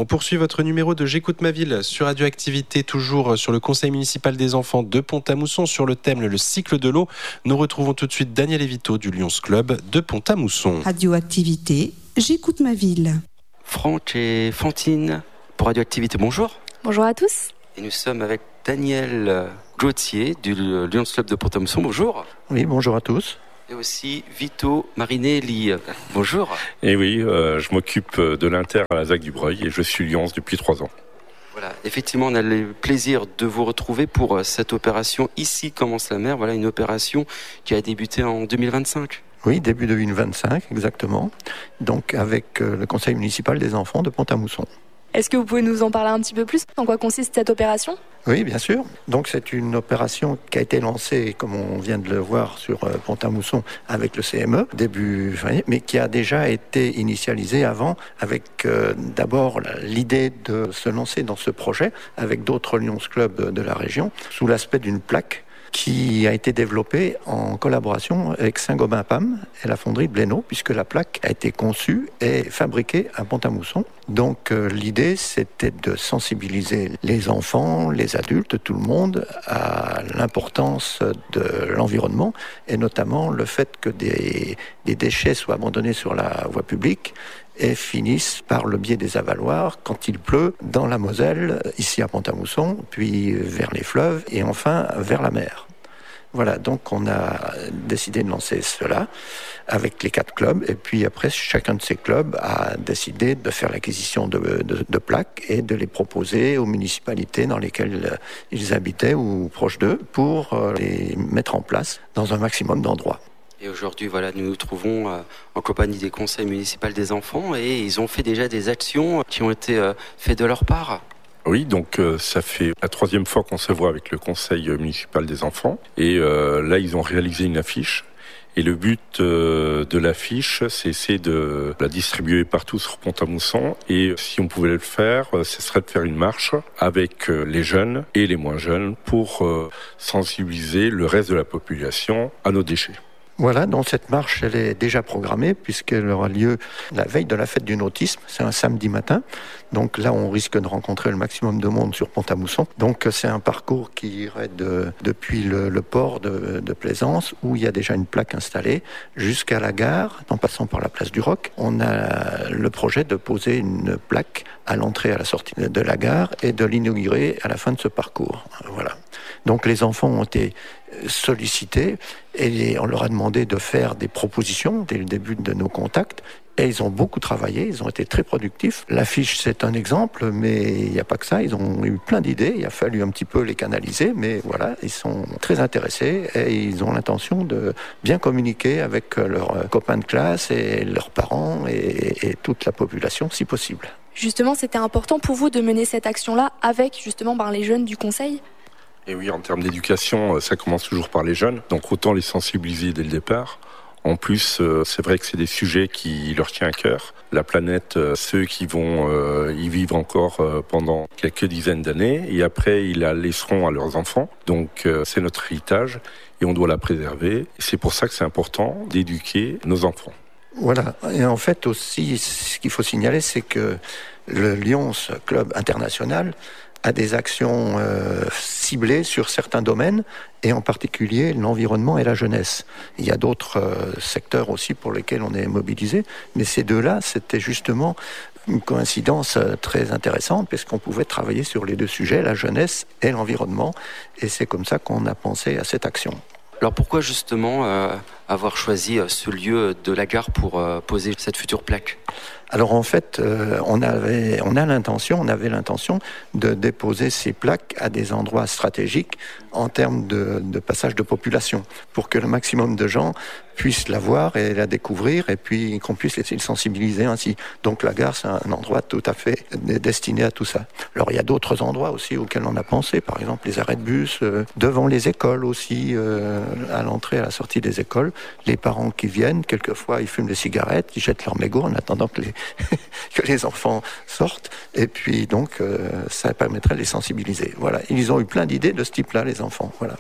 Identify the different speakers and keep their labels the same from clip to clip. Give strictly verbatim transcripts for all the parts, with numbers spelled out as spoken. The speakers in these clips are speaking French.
Speaker 1: On poursuit votre numéro de J'écoute ma ville sur Radioactivité, toujours sur le conseil municipal des enfants de Pont-à-Mousson sur le thème le cycle de l'eau. Nous retrouvons tout de suite Daniel Evito du Lions Club de Pont-à-Mousson.
Speaker 2: Radioactivité, J'écoute ma ville.
Speaker 3: Franck et Fantine pour Radioactivité, bonjour.
Speaker 4: Bonjour à tous.
Speaker 3: Et nous sommes avec Daniel Gauthier du Lions Club de Pont-à-Mousson, bonjour.
Speaker 5: Oui, bonjour à tous.
Speaker 3: Et aussi Vito Marinelli, bonjour.
Speaker 6: Et oui, euh, je m'occupe de l'Inter à la Z A C du Breuil et je suis Lions depuis trois ans.
Speaker 3: Voilà, effectivement, on a le plaisir de vous retrouver pour cette opération Ici commence la mer. Voilà une opération qui a débuté en deux mille vingt-cinq.
Speaker 5: Oui, début deux mille vingt-cinq, exactement. Donc avec euh, le conseil municipal des enfants de Pont-à-Mousson.
Speaker 4: Est-ce que vous pouvez nous en parler un petit peu plus? En quoi consiste cette opération?
Speaker 5: Oui, bien sûr. Donc c'est une opération qui a été lancée, comme on vient de le voir, sur euh, Pont-à-Mousson avec le C M E, début janvier, mais qui a déjà été initialisée avant, avec euh, d'abord l'idée de se lancer dans ce projet avec d'autres Lions Club de la région, sous l'aspect d'une plaque qui a été développée en collaboration avec Saint-Gobain-Pam et la fonderie de Blénaud, puisque la plaque a été conçue et fabriquée à Pont-à-Mousson. Donc euh, l'idée, c'était de sensibiliser les enfants, les adultes, tout le monde, à l'importance de l'environnement, et notamment le fait que des, des déchets soient abandonnés sur la voie publique et finissent par le biais des avaloirs quand il pleut dans la Moselle, ici à Pont-à-Mousson, puis vers les fleuves et enfin vers la mer. Voilà, donc on a décidé de lancer cela avec les quatre clubs, et puis après chacun de ces clubs a décidé de faire l'acquisition de, de, de plaques et de les proposer aux municipalités dans lesquelles ils habitaient ou proches d'eux pour les mettre en place dans un maximum d'endroits.
Speaker 3: Et aujourd'hui, voilà, nous nous trouvons euh, en compagnie des conseils municipaux des enfants et ils ont fait déjà des actions qui ont été euh, faites de leur part.
Speaker 6: Oui, donc euh, ça fait la troisième fois qu'on se voit avec le conseil municipal des enfants. Et euh, là, ils ont réalisé une affiche. Et le but euh, de l'affiche, c'est essayer de la distribuer partout sur Pont-à-Mousson. Et si on pouvait le faire, euh, ce serait de faire une marche avec euh, les jeunes et les moins jeunes pour euh, sensibiliser le reste de la population à nos déchets.
Speaker 5: Voilà, donc cette marche, elle est déjà programmée puisqu'elle aura lieu la veille de la fête du nautisme, c'est un samedi matin. Donc là, on risque de rencontrer le maximum de monde sur Pont-à-Mousson. Donc c'est un parcours qui irait de, depuis le, le port de, de Plaisance, où il y a déjà une plaque installée, jusqu'à la gare, en passant par la place du Roc. On a le projet de poser une plaque à l'entrée et à la sortie de la gare et de l'inaugurer à la fin de ce parcours. Voilà. Donc les enfants ont été sollicités et on leur a demandé de faire des propositions dès le début de nos contacts. Et ils ont beaucoup travaillé, ils ont été très productifs. L'affiche, c'est un exemple, mais il n'y a pas que ça. Ils ont eu plein d'idées, il a fallu un petit peu les canaliser, mais voilà, ils sont très intéressés et ils ont l'intention de bien communiquer avec leurs copains de classe et leurs parents et, et toute la population, si possible.
Speaker 4: Justement, c'était important pour vous de mener cette action-là avec justement ben, les jeunes du conseil ?
Speaker 6: Et oui, en termes d'éducation, ça commence toujours par les jeunes, donc autant les sensibiliser dès le départ. En plus, euh, c'est vrai que c'est des sujets qui leur tiennent à cœur. La planète, euh, ceux qui vont euh, y vivre encore euh, pendant quelques dizaines d'années, et après, ils la laisseront à leurs enfants. Donc, euh, c'est notre héritage, et on doit la préserver. Et c'est pour ça que c'est important d'éduquer nos enfants.
Speaker 5: Voilà, et en fait aussi, ce qu'il faut signaler, c'est que le Lions Club International a des actions euh, ciblées sur certains domaines, et en particulier l'environnement et la jeunesse. Il y a d'autres euh, secteurs aussi pour lesquels on est mobilisé, mais ces deux-là, c'était justement une coïncidence euh, très intéressante, parce qu'on pouvait travailler sur les deux sujets, la jeunesse et l'environnement, et c'est comme ça qu'on a pensé à cette action.
Speaker 3: Alors pourquoi justement euh, avoir choisi euh, ce lieu de la gare pour euh, poser cette future plaque ?
Speaker 5: Alors en fait, euh, on avait, on a l'intention, on avait l'intention de déposer ces plaques à des endroits stratégiques en termes de, de passage de population, pour que le maximum de gens puissent la voir et la découvrir, et puis qu'on puisse les sensibiliser ainsi. Donc la gare, c'est un endroit tout à fait destiné à tout ça. Alors il y a d'autres endroits aussi auxquels on a pensé, par exemple les arrêts de bus, euh, devant les écoles aussi, euh, à l'entrée et à la sortie des écoles. Les parents qui viennent, quelquefois ils fument des cigarettes, ils jettent leurs mégots en attendant que les, que les enfants sortent, et puis donc euh, ça permettrait de les sensibiliser. Voilà, ils ont eu plein d'idées de ce type-là, les enfants. Voilà.
Speaker 3: Je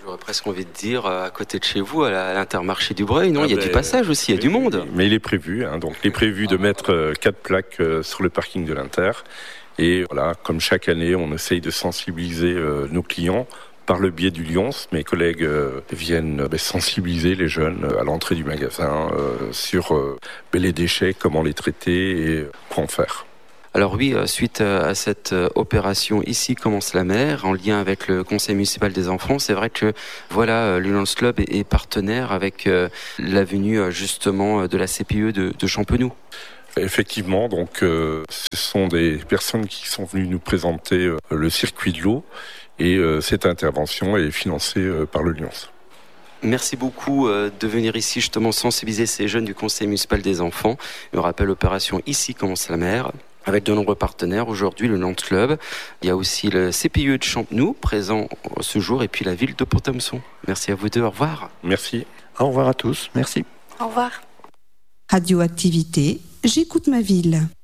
Speaker 3: J'aurais presque envie de dire, à côté de chez vous, à l'Intermarché du Breuil, non, ah il y a ben, du passage aussi, il y a du monde.
Speaker 6: Mais il est prévu, hein, donc il est prévu de mettre quatre plaques sur le parking de l'Inter. Et voilà, comme chaque année, on essaye de sensibiliser euh, nos clients par le biais du Lyons. Mes collègues euh, viennent euh, sensibiliser les jeunes à l'entrée du magasin euh, sur euh, les déchets, comment les traiter et quoi en faire.
Speaker 3: Alors oui, suite à cette opération Ici commence la mer, en lien avec le conseil municipal des enfants, c'est vrai que voilà, le Lyons Club est partenaire avec la venue justement de la C P E de, de Champenoux.
Speaker 6: Effectivement, donc euh, ce sont des personnes qui sont venues nous présenter euh, le circuit de l'eau et euh, cette intervention est financée euh, par le Lyons.
Speaker 3: Merci beaucoup euh, de venir ici justement sensibiliser ces jeunes du conseil municipal des enfants. Je rappelle l'opération Ici commence la mer, avec de nombreux partenaires. Aujourd'hui, le Lyons Club. Il y a aussi le C P I E de Champenoux, présent ce jour, et puis la ville de Pont-à-Mousson. Merci à vous deux. Au revoir.
Speaker 6: Merci.
Speaker 5: Au revoir à tous. Merci.
Speaker 4: Au revoir.
Speaker 2: Radioactivité, j'écoute ma ville.